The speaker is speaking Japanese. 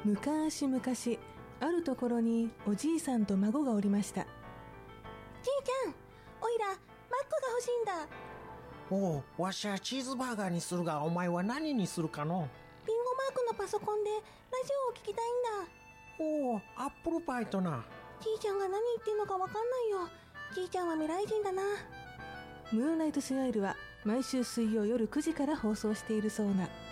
昔々、あるところにおじいさんと孫がおりました。 じいちゃん、おいらマックが欲しいんだ。 おう、わしはチーズバーガーにするが、お前は何にするかの？ リンゴマークのパソコンでラジオを聞きたいんだ。 おう、アップルパイとな。 じいちゃんが何言ってんのかわかんないよ。じいちゃんは未来人だな。 ムーンライトスマイルは毎週水曜夜9時から放送しているそうな。